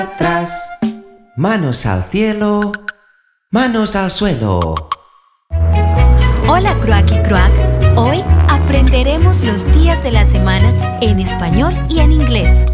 atrás. Manos al cielo, manos al suelo. Hola Croak y Croak. Hoy aprenderemos los días de la semana en español y en inglés.